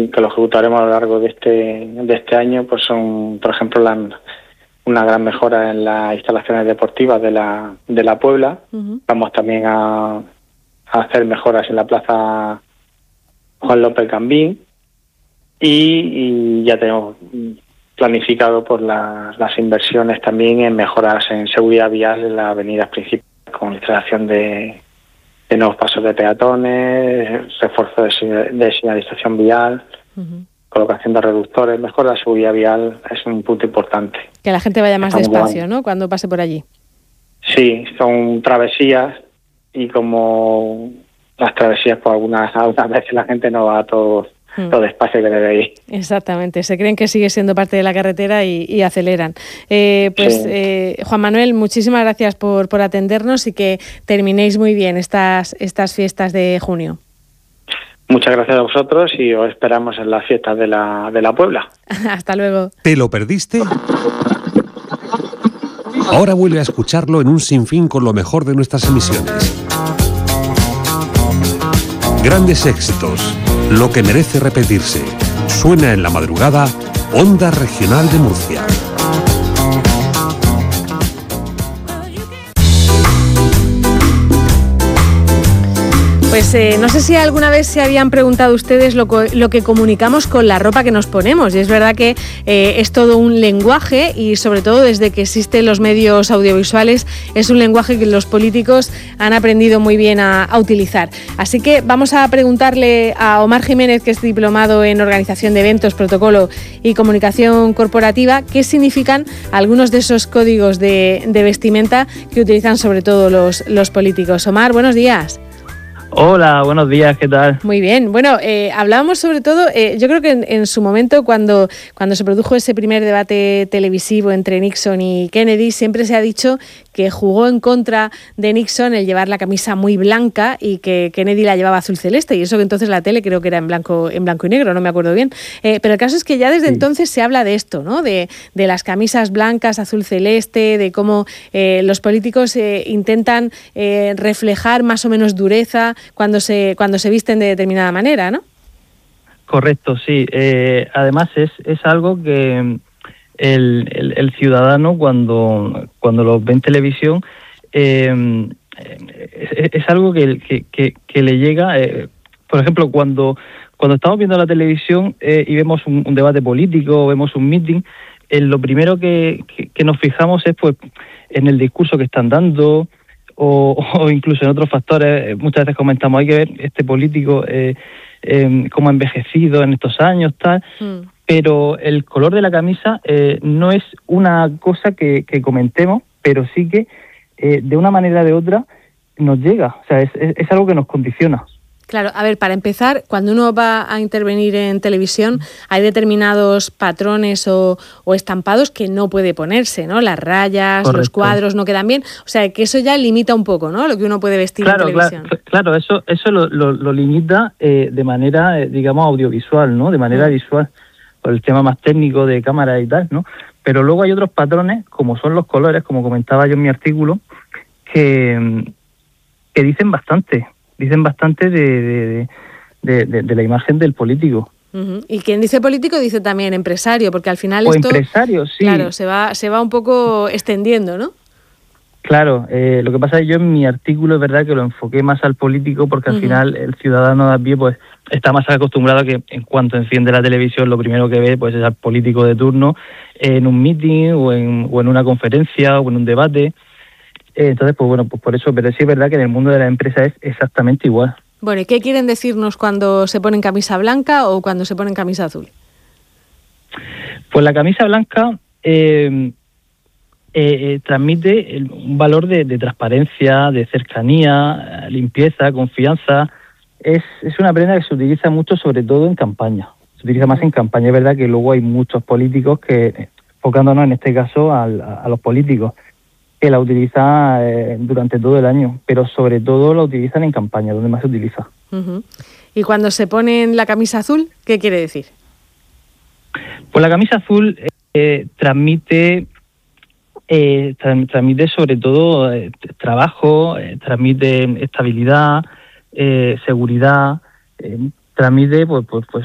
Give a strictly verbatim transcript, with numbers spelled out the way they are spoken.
y que lo ejecutaremos a lo largo de este de este año, pues son, por ejemplo, la, una gran mejora en las instalaciones deportivas de la de la Puebla. Uh-huh. Vamos también a, a hacer mejoras en la plaza Juan López Gambín y, y ya tenemos planificado por la, las inversiones también en mejoras en seguridad vial en las avenidas principales, con instalación de, de nuevos pasos de peatones, refuerzo de, de señalización vial, uh-huh. colocación de reductores. Mejor la seguridad vial es un punto importante. Que la gente vaya más Estamos despacio, jugando. ¿no?, cuando pase por allí. Sí, son travesías y como las travesías, pues algunas, algunas veces la gente no va a todo, hmm. todo despacio que debe ir. Exactamente, se creen que sigue siendo parte de la carretera y, y aceleran. Eh, pues sí. eh, Juan Manuel, muchísimas gracias por, por atendernos y que terminéis muy bien estas, estas fiestas de junio. Muchas gracias a vosotros y os esperamos en las fiestas de la, de la Puebla. Hasta luego. ¿Te lo perdiste? Ahora vuelve a escucharlo en un sinfín con lo mejor de nuestras emisiones. Grandes éxitos, lo que merece repetirse. Suena en la madrugada, Onda Regional de Murcia. Pues eh, no sé si alguna vez se habían preguntado ustedes lo, co- lo que comunicamos con la ropa que nos ponemos, y es verdad que eh, es todo un lenguaje, y sobre todo desde que existen los medios audiovisuales es un lenguaje que los políticos han aprendido muy bien a, a utilizar. Así que vamos a preguntarle a Omar Jiménez, que es diplomado en Organización de Eventos, Protocolo y Comunicación Corporativa, qué significan algunos de esos códigos de, de vestimenta que utilizan sobre todo los, los políticos. Omar, buenos días. Hola, buenos días, ¿qué tal? Muy bien, bueno, eh, hablábamos sobre todo, eh, yo creo que en, en su momento cuando, cuando se produjo ese primer debate televisivo entre Nixon y Kennedy, siempre se ha dicho que jugó en contra de Nixon el llevar la camisa muy blanca y que Kennedy la llevaba azul celeste, y eso que entonces la tele creo que era en blanco en blanco y negro, no me acuerdo bien. Eh, pero el caso es que ya desde sí. entonces se habla de esto, ¿no? De, de las camisas blancas, azul celeste, de cómo eh, los políticos eh, intentan eh, reflejar más o menos dureza cuando se cuando se visten de determinada manera, ¿no? Correcto, sí. Eh, además es, es algo que el, el, el ciudadano cuando, cuando lo ve en televisión eh, es, es algo que, que, que, que le llega. Eh, por ejemplo, cuando, cuando estamos viendo la televisión eh, y vemos un, un debate político, vemos un meeting, eh, lo primero que, que, que nos fijamos es pues en el discurso que están dando, O, o incluso en otros factores. Muchas veces comentamos, hay que ver este político eh, eh, cómo ha envejecido en estos años, tal, mm. pero el color de la camisa eh, no es una cosa que, que comentemos, pero sí que eh, de una manera o de otra nos llega, o sea, es, es, es algo que nos condiciona. Claro, a ver, para empezar, cuando uno va a intervenir en televisión hay determinados patrones o, o estampados que no puede ponerse, ¿no? Las rayas, Correcto. Los cuadros no quedan bien, o sea, que eso ya limita un poco, ¿no?, lo que uno puede vestir claro, en televisión. Claro, claro, eso eso lo, lo, lo limita eh, de manera, eh, digamos, audiovisual, ¿no?, de manera mm. visual, por el tema más técnico de cámara y tal, ¿no? Pero luego hay otros patrones, como son los colores, como comentaba yo en mi artículo, que, que dicen bastante. Dicen bastante de, de, de, de, de la imagen del político. Uh-huh. Y quien dice político dice también empresario, porque al final o esto... empresario, sí. Claro, se va, se va un poco extendiendo, ¿no? Claro, eh, lo que pasa es que yo en mi artículo es verdad que lo enfoqué más al político, porque al uh-huh. final el ciudadano de a pie pues está más acostumbrado a que en cuanto enciende la televisión lo primero que ve pues es al político de turno en un meeting o en, o en una conferencia o en un debate. Entonces, pues bueno, pues por eso, pero sí es verdad que en el mundo de la empresa es exactamente igual. Bueno, ¿y qué quieren decirnos cuando se ponen camisa blanca o cuando se ponen camisa azul? Pues la camisa blanca eh, eh, transmite el, un valor de, de transparencia, de cercanía, limpieza, confianza. Es, es una prenda que se utiliza mucho, sobre todo en campaña. Se utiliza más en campaña. Es verdad que luego hay muchos políticos que, enfocándonos en este caso al, a, a los políticos, que la utiliza eh, durante todo el año, pero sobre todo la utilizan en campaña, donde más se utiliza. Uh-huh. ¿Y cuando se ponen la camisa azul, qué quiere decir? Pues la camisa azul eh, transmite eh, tra- transmite sobre todo eh, trabajo, eh, transmite estabilidad, eh, seguridad, eh, transmite pues, pues, pues